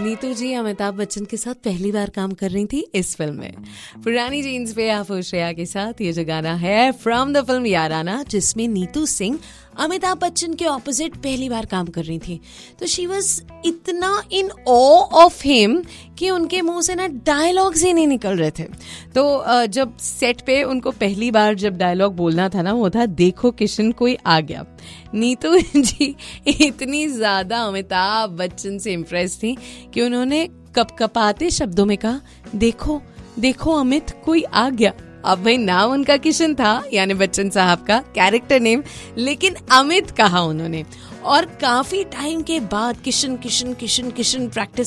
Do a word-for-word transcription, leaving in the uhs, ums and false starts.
नीतू जी अमिताभ बच्चन के साथ पहली बार काम कर रही थी इस फिल्म में। पुरानी जीन्स पे आप श्रेया के साथ ये जो गाना है फ्रॉम द फिल्म याराना, जिसमें नीतू सिंह अमिताभ बच्चन के ऑपोजिट पहली बार काम कर रही थी। तो शी वॉज इतना इन ऑ ऑफ हिम कि उनके मुंह से ना डायलॉग्स ही नहीं निकल रहे थे। तो जब सेट पे उनको पहली बार जब डायलॉग बोलना था ना, वो था देखो किशन कोई आ गया। नीतू जी इतनी ज्यादा अमिताभ बच्चन से इम्प्रेस थी कि उन्होंने कपकपाते शब्दों में कहा, देखो देखो अमित कोई आ गया। अब भाई नाम उनका किशन था, यानी बच्चन साहब का कैरेक्टर नेम, लेकिन अमित कहा उन्होंने। और काफी टाइम के बाद किशन किशन किशन किशन प्रैक्टिस